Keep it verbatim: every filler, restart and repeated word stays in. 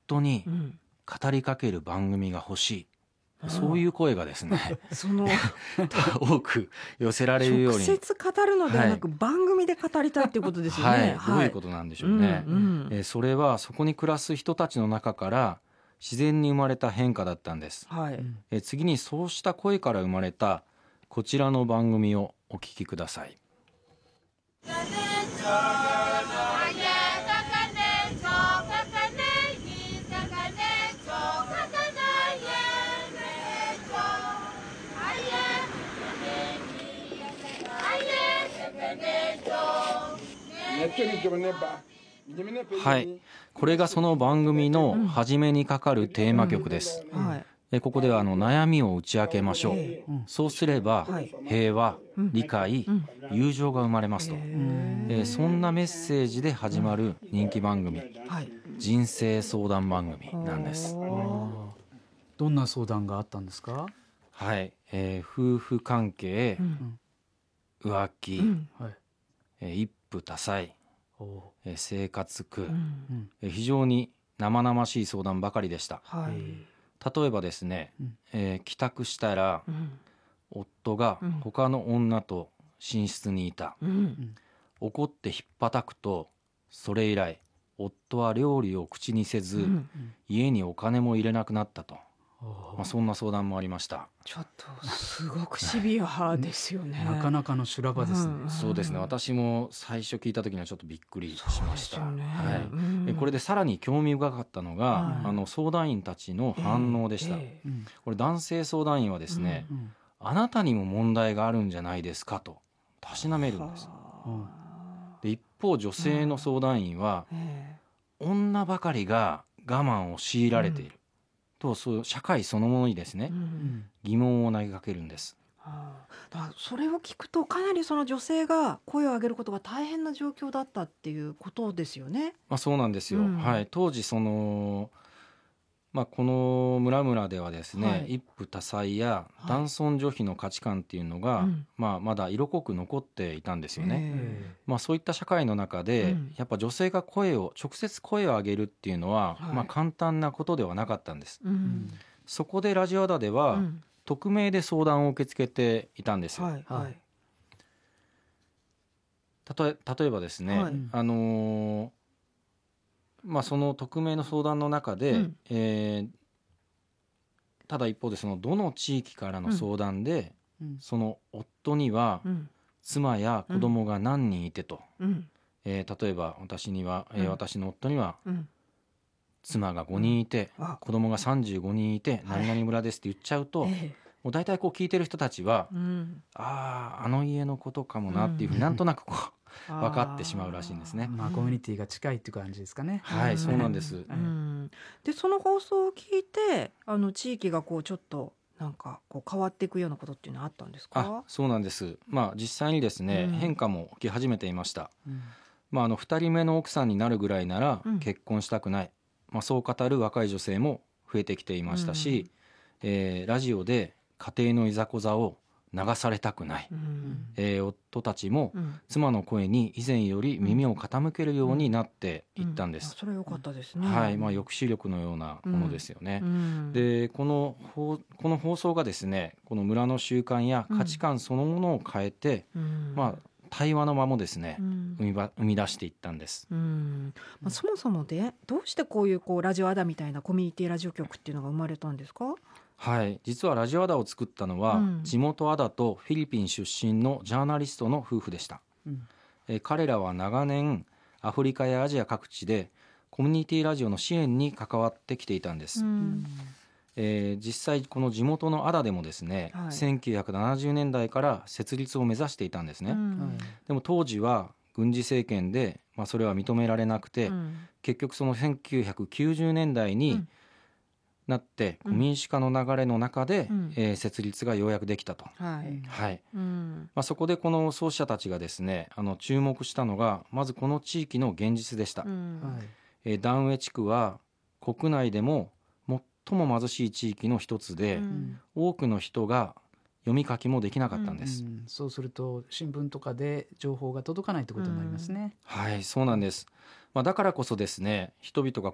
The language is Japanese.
夫にうん語りかける番組が欲しい、そういう声がですねその多く寄せられるように。 直接語るのではなく、番組で語りたいっていうことですよね。 はい、どういうことなんでしょうね、 うんうんえーそれはそこに暮らす人たちの中から自然に生まれた変化だったんです。 はい。 えー次にそうした声から生まれたこちらの番組をお聞きください。はい、これがその番組の初めにかかるテーマ曲です。 はいえここではあの悩みを打ち明けましょう、 えそうすればはい平和、 うん理解、 うん友情が生まれますと、 へえーそんなメッセージで始まる人気番組、 はい。 人生相談番組なんです。 ほどんな相談があったんですか？ はい、えー夫婦関係ー、うん浮気、 うんはい。 えー一夫多妻、 おーえー生活苦、 うんうんえー非常に生々しい相談ばかりでした。 はい。 例えばですね、 うんえー帰宅したらうん夫がうん他の女と寝室にいた、 うん怒ってひっぱたくとそれ以来夫は料理を口にせず、 うん家にお金も入れなくなったと、 おーまあ、そんな相談もありました。 ちょっとすごくシビアですよね。 なかなかの修羅場ですね。 うんそうですね、私も最初聞いた時にはちょっとびっくりしました。 そうですよねはいうんえこれでさらに興味深かったのが、 はいあの相談員たちの反応でした。 ええうんこれ男性相談員はですね、 うんあなたにも問題があるんじゃないですかとたしなめるんです。 はで一方女性の相談員は、 あえ女ばかりが我慢を強いられている、とそう社会そのものにですね、 えううんん疑問を投げかけるんです。 はあだからそれを聞くとかなりその女性が声を上げることが大変な状況だったっていうことですよね。 まあ、そうなんですよ、 うんはい、当時その、まあ、この村々ではですね、 はい一夫多妻やい男尊女卑の価値観っていうのが、 うんまあ、まだ色濃く残っていたんですよね、 えまあ、そういった社会の中で、 うんやっぱ女性が声を直接声を上げるっていうのは、 はいまあ、簡単なことではなかったんです。 えうんそこでラジオアダでは、 うん匿名で相談を受け付けていたんですよ、 はいははいいたとえ例えばですね、 はいあのーまあ、その匿名の相談の中で、 うんえーただ一方でそのどの地域からの相談で、 うんその夫にはうん妻や子供が何人いてと、 うんえー例えば私には、えーうん私の夫にはうん妻がごにんいて、 あ子供がさんじゅうごにんいて、 はい何々村ですって言っちゃうと、 ええもう大体こう聞いてる人たちは、 うんあああの家のことかもなっていうふうになんとなくこう分かってしまうらしいんですね。 まあコミュニティが近いっていう感じですかね。 はい、 うんそうなんです。 う、ん、でその放送を聞いてあの地域がこうちょっとなんかこう変わっていくようなことっていうのはあったんですあか？ そうなんです。まあ実際にですね、 うん変化も起き始めていました。 うんまああのふたりめの奥さんになるぐらいならうん結婚したくない、まあ、そう語る若い女性も増えてきていましたし、えーラジオで家庭のいざこざを流されたくない、 うんえー夫たちもうん妻の声に以前より耳を傾けるようになっていったんでうあす。 それは良かったですね。 はい、まあ、抑止力のようなものですよね。 うんでこの放この放送がですね、この村の習慣や価値観そのものを変えて、 うんまあ、対話の場もですね、 うん生みば生み出していったんです。 うんまあ、そもそもでどうしてこういうこうラジオアダみたいなコミュニティラジオ局っていうのが生まれたんですか？ はい、実はラジオアダを作ったのは、 うん地元アダとフィリピン出身のジャーナリストの夫婦でした。 うんえー彼らは長年アフリカやアジア各地でコミュニティラジオの支援に関わってきていたんです。 うんえー実際この地元のアダでもですね、 はいせんきゅうひゃくななじゅうねんだいから設立を目指していたんですね。 うんはいでも当時は軍事政権で、まあ、それは認められなくて、 うん結局そのせんきゅうひゃくきゅうじゅうねんだいうにんなって、 うん民主化の流れの中で、 うんえー設立がようやくできたと、 はいはいうんまあ、そこでこの創始者たちがですね、あの注目したのがまずこの地域の現実でした。 うんはいえーダンウェ地区は国内でも最も貧しい地域の一つで、 うん多くの人が読み書きもできなかったんです。 うんそうすると新聞とかで情報が届かないってことになりますね。 はい、そうなんです。まあ、だからこそですね、人々が